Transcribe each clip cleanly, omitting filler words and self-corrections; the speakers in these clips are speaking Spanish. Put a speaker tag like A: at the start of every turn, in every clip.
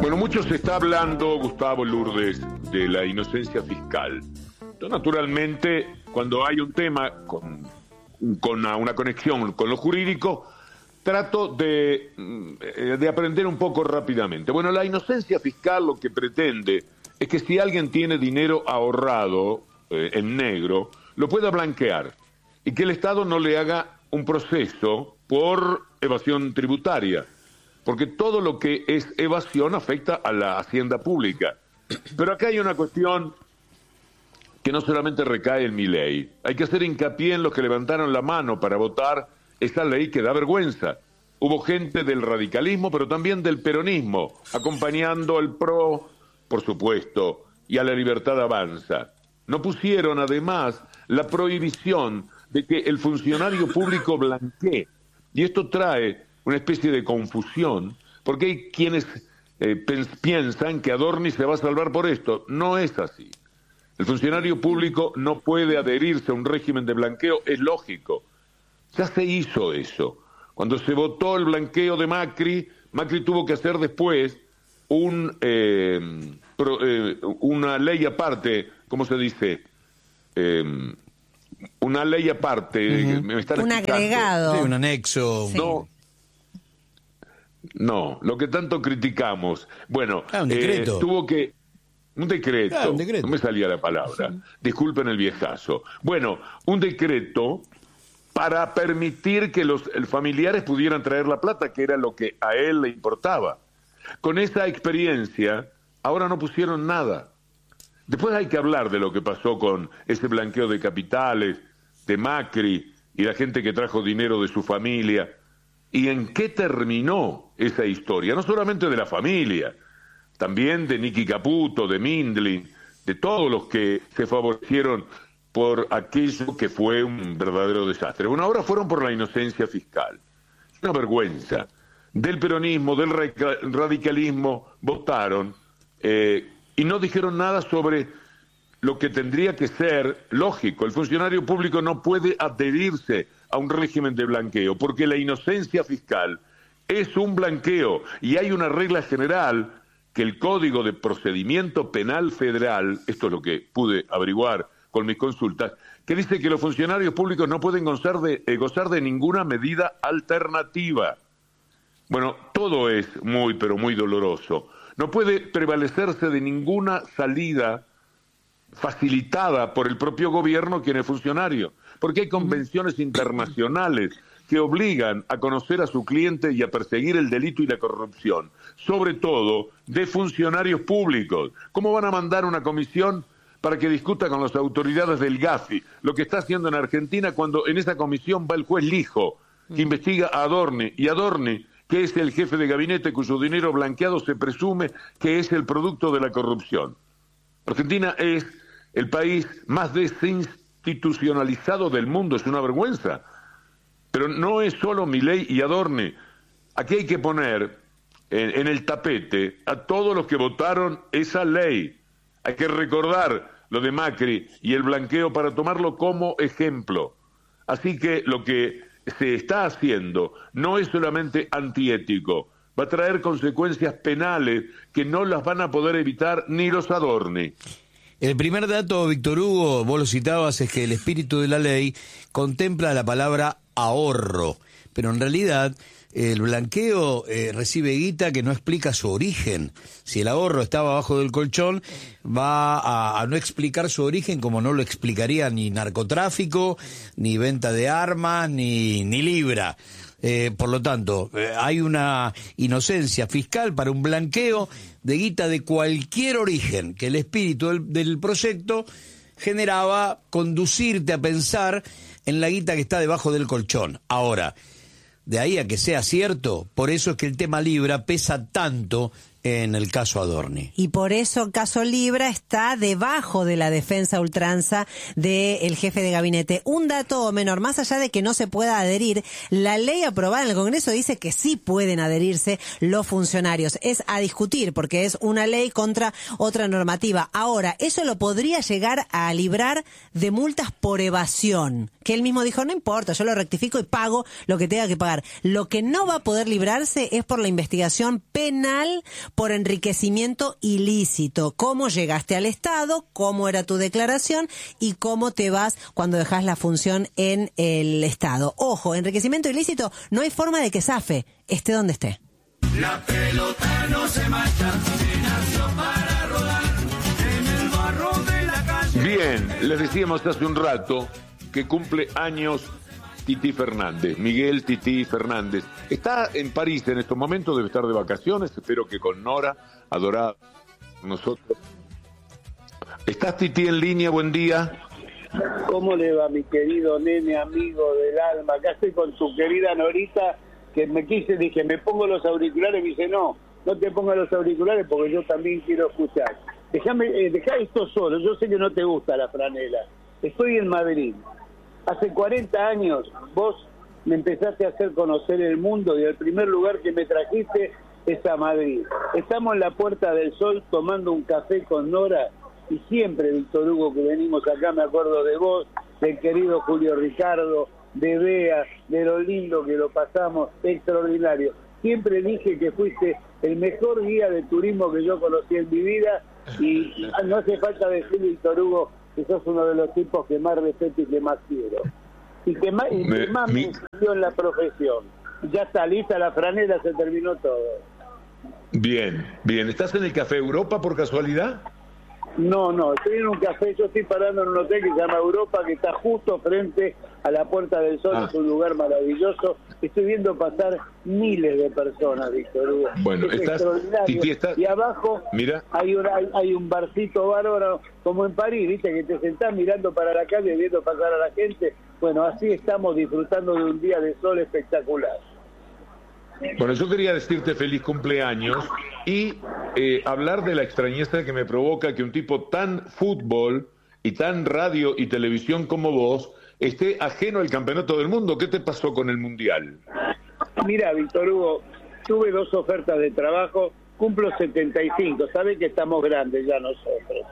A: Bueno, mucho se está hablando, Gustavo, Lourdes, de la inocencia fiscal. Yo, naturalmente, cuando hay un tema con una conexión con lo jurídico, trato de aprender un poco rápidamente. Bueno, la inocencia fiscal lo que pretende es que si alguien tiene dinero ahorrado en negro, lo pueda blanquear y que el Estado no le haga un proceso por evasión tributaria, porque todo lo que es evasión afecta a la hacienda pública. Pero acá hay una cuestión que no solamente recae en mi ley. Hay que hacer hincapié en los que levantaron la mano para votar esa ley que da vergüenza. Hubo gente del radicalismo, pero también del peronismo, acompañando al PRO, por supuesto, y a la Libertad Avanza. No pusieron, además, la prohibición de que el funcionario público blanquee. Y esto trae una especie de confusión, porque hay quienes piensan que Adorni se va a salvar por esto. No es así. El funcionario público no puede adherirse a un régimen de blanqueo, es lógico. Ya se hizo eso. Cuando se votó el blanqueo de Macri tuvo que hacer después una ley aparte, ¿cómo se dice? Una ley aparte. Me están
B: un
A: explicando.
B: agregado.
C: Sí, un anexo.
B: Sí.
A: No, lo que tanto criticamos. Bueno,
C: un decreto.
A: tuvo que... Un decreto.
C: Claro, un decreto.
A: No me salía la palabra. Sí. Disculpen el viejazo. Bueno, un decreto para permitir que los familiares pudieran traer la plata, que era lo que a él le importaba. Con esa experiencia, ahora no pusieron nada. Después hay que hablar de lo que pasó con ese blanqueo de capitales, de Macri y la gente que trajo dinero de su familia. ¿Y en qué terminó esa historia? No solamente de la familia, también de Nicky Caputo, de Mindlin, de todos los que se favorecieron por aquello que fue un verdadero desastre. Bueno, ahora fueron por la inocencia fiscal. Es una vergüenza. Del peronismo, del radicalismo, votaron y no dijeron nada sobre lo que tendría que ser lógico. El funcionario público no puede adherirse a un régimen de blanqueo, porque la inocencia fiscal es un blanqueo y hay una regla general que el Código de Procedimiento Penal Federal, esto es lo que pude averiguar con mis consultas, que dice que los funcionarios públicos no pueden gozar de ninguna medida alternativa. Bueno, todo es muy, pero muy doloroso. No puede prevalecerse de ninguna salida facilitada por el propio gobierno quien es funcionario, porque hay convenciones internacionales que obligan a conocer a su cliente y a perseguir el delito y la corrupción, sobre todo de funcionarios públicos. ¿Cómo van a mandar una comisión para que discuta con las autoridades del GAFI lo que está haciendo en Argentina cuando en esa comisión va el juez Lijo, que investiga a Adorni, y Adorni, que es el jefe de gabinete cuyo dinero blanqueado se presume que es el producto de la corrupción? Argentina es el país más desinstitucionalizado del mundo, es una vergüenza. Pero no es solo Milei y Adorni. Aquí hay que poner en el tapete a todos los que votaron esa ley. Hay que recordar lo de Macri y el blanqueo para tomarlo como ejemplo. Así que lo que se está haciendo no es solamente antiético, va a traer consecuencias penales que no las van a poder evitar ni los Adorni.
C: El primer dato, Víctor Hugo, vos lo citabas, es que el espíritu de la ley contempla la palabra ahorro, pero en realidad el blanqueo recibe guita que no explica su origen. Si el ahorro estaba abajo del colchón, va a no explicar su origen como no lo explicaría ni narcotráfico, ni venta de armas, ni libra. Por lo tanto, hay una inocencia fiscal para un blanqueo de guita de cualquier origen, que el espíritu del proyecto generaba conducirte a pensar en la guita que está debajo del colchón. Ahora, de ahí a que sea cierto, por eso es que el tema Libra pesa tanto en el caso Adorni.
B: Y por eso caso Libra está debajo de la defensa a ultranza del jefe de gabinete. Un dato menor, más allá de que no se pueda adherir, la ley aprobada en el Congreso dice que sí pueden adherirse los funcionarios. Es a discutir porque es una ley contra otra normativa. Ahora, eso lo podría llegar a librar de multas por evasión, que él mismo dijo, no importa, yo lo rectifico y pago lo que tenga que pagar. Lo que no va a poder librarse es por la investigación penal por enriquecimiento ilícito. ¿Cómo llegaste al Estado? ¿Cómo era tu declaración? ¿Y cómo te vas cuando dejas la función en el Estado? Ojo, enriquecimiento ilícito, no hay forma de que zafe, esté donde esté.
D: La pelota no se marcha, se nació para rodar en el barro de la calle.
A: Bien, les decíamos hace un rato que cumple años Tití Fernández, Miguel Tití Fernández. Está en París en estos momentos, debe estar de vacaciones, espero que con Nora, adorada nosotros. ¿Estás, Tití, en línea? Buen día.
E: ¿Cómo le va, mi querido nene, amigo del alma? Acá estoy con su querida Norita, que dije, me pongo los auriculares, me dice, no te pongas los auriculares porque yo también quiero escuchar. Dejá esto solo, yo sé que no te gusta la franela. Estoy en Madrid. Hace 40 años vos me empezaste a hacer conocer el mundo y el primer lugar que me trajiste es a Madrid. Estamos en la Puerta del Sol tomando un café con Nora y siempre, Víctor Hugo, que venimos acá, me acuerdo de vos, del querido Julio Ricardo, de Bea, de lo lindo que lo pasamos, extraordinario. Siempre dije que fuiste el mejor guía de turismo que yo conocí en mi vida y no hace falta decir, Víctor Hugo, que sos uno de los tipos que más respeto y que más quiero. Y que más me inspiró en la profesión. Ya está lista la franela, se terminó todo.
A: Bien. ¿Estás en el Café Europa por casualidad?
E: No, estoy en un café, yo estoy parando en un hotel que se llama Europa, que está justo frente a la Puerta del Sol, es un lugar maravilloso. Estoy viendo pasar miles de personas, Víctor Hugo.
A: Bueno,
E: es extraordinario. Y abajo
A: mira,
E: hay un barcito bárbaro, como en París, viste, que te sentás mirando para la calle, viendo pasar a la gente. Bueno, así estamos disfrutando de un día de sol espectacular.
A: Bueno, yo quería decirte feliz cumpleaños y hablar de la extrañeza que me provoca que un tipo tan fútbol y tan radio y televisión como vos esté ajeno al campeonato del mundo. ¿Qué te pasó con el Mundial?
E: Mira, Víctor Hugo, tuve 2 ofertas de trabajo, cumplo 75, sabés que estamos grandes ya nosotros.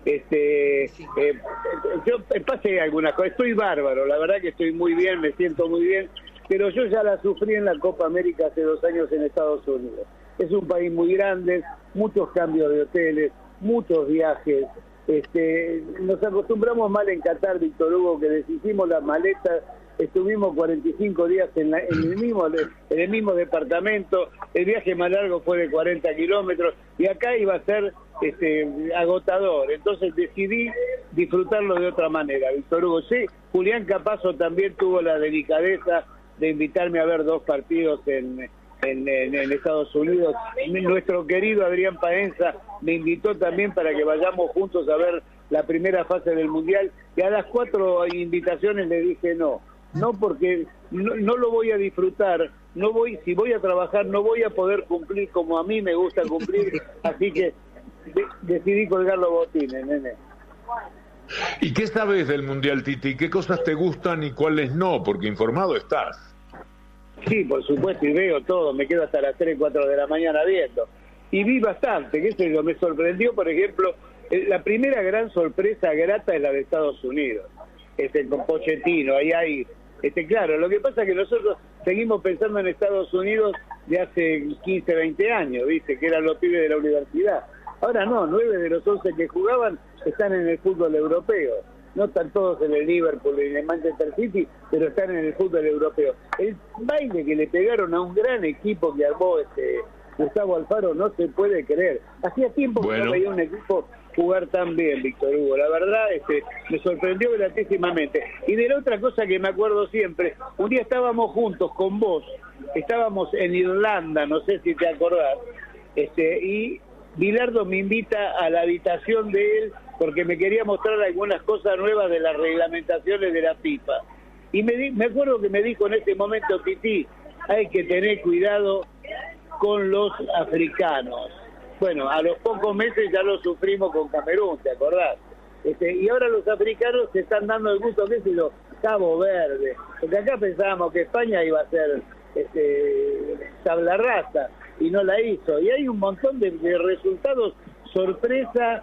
E: Yo pasé algunas cosas, estoy bárbaro, la verdad que estoy muy bien, me siento muy bien, pero yo ya la sufrí en la Copa América hace 2 años en Estados Unidos. Es un país muy grande, muchos cambios de hoteles, muchos viajes. Nos acostumbramos mal en Qatar, Víctor Hugo, que deshicimos las maletas, estuvimos 45 días en el mismo departamento, el viaje más largo fue de 40 kilómetros, y acá iba a ser agotador, entonces decidí disfrutarlo de otra manera, Víctor Hugo. Sí, Julián Capazo también tuvo la delicadeza de invitarme a ver 2 partidos en Estados Unidos. Nuestro querido Adrián Paenza me invitó también para que vayamos juntos a ver la primera fase del Mundial, y a las 4 invitaciones le dije no, porque no lo voy a disfrutar, si voy a trabajar no voy a poder cumplir como a mí me gusta cumplir, así que decidí colgar los botines, nene.
A: ¿Y qué sabes del Mundial, Titi? ¿Qué cosas te gustan y cuáles no? Porque informado estás.
E: Sí, por supuesto, y veo todo, me quedo hasta las 3, 4 de la mañana viendo. Y vi bastante, qué sé yo, me sorprendió, por ejemplo, la primera gran sorpresa grata es la de Estados Unidos, con Pochettino, ahí hay, claro, lo que pasa es que nosotros seguimos pensando en Estados Unidos de hace 15, 20 años, ¿viste? Que eran los pibes de la universidad. Ahora no, 9 de los 11 que jugaban están en el fútbol europeo. No están todos en el Liverpool y en el Manchester City, pero están en el fútbol europeo. El baile que le pegaron a un gran equipo que armó Gustavo Alfaro no se puede creer. Hacía tiempo que no veía un equipo jugar tan bien, Víctor Hugo. La verdad, me sorprendió gratísimamente. Y de la otra cosa que me acuerdo siempre, un día estábamos juntos con vos, estábamos en Irlanda, no sé si te acordás, y Bilardo me invita a la habitación de él porque me quería mostrar algunas cosas nuevas de las reglamentaciones de la FIFA. Y me acuerdo que me dijo en ese momento, Tití, hay que tener cuidado con los africanos. Bueno, a los pocos meses ya lo sufrimos con Camerún, ¿te acordás? Y ahora los africanos se están dando el gusto, qué sé yo, Cabo Verde. Porque acá pensábamos que España iba a ser tabla rasa, y no la hizo. Y hay un montón de resultados sorpresa,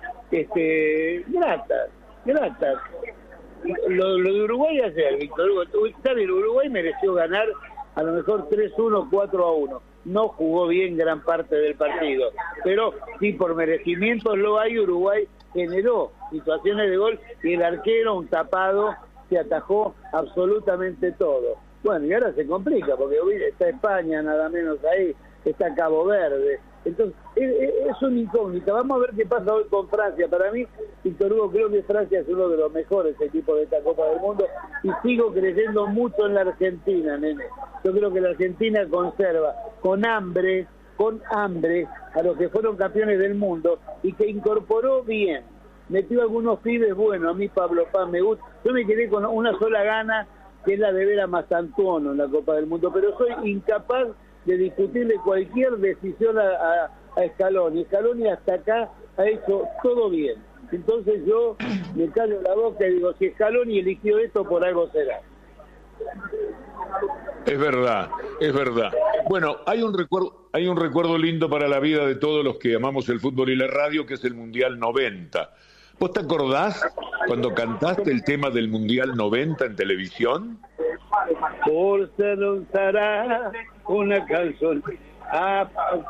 E: gratas. Lo de Uruguay ayer, Víctor Hugo, ¿sabes? Uruguay mereció ganar a lo mejor 3-1, 4-1. no jugó bien gran parte del partido, pero sí por merecimientos lo hay. Uruguay generó situaciones de gol y el arquero, un tapado, se atajó absolutamente todo. Bueno, y ahora se complica porque hoy está España nada menos ahí, está Cabo Verde, entonces es una incógnita. Vamos a ver qué pasa hoy con Francia. Para mí, Víctor Hugo, creo que Francia es uno de los mejores equipos de esta Copa del Mundo y sigo creyendo mucho en la Argentina, nene. Yo creo que la Argentina conserva con hambre a los que fueron campeones del mundo y que incorporó bien, metió algunos pibes buenos. A mí Pablo Paz me gusta. Yo me quedé con una sola gana, que es la de ver a Mastantuono en la Copa del Mundo, pero soy incapaz de discutirle cualquier decisión a Scaloni. Scaloni hasta acá ha hecho todo bien. Entonces yo me callo la boca y digo, si Scaloni eligió esto, por algo será.
A: Es verdad, es verdad. Bueno, hay un recuerdo lindo para la vida de todos los que amamos el fútbol y la radio, que es el Mundial 90. ¿Vos te acordás cuando cantaste el tema del Mundial 90 en televisión?
E: Por se lanzará una canción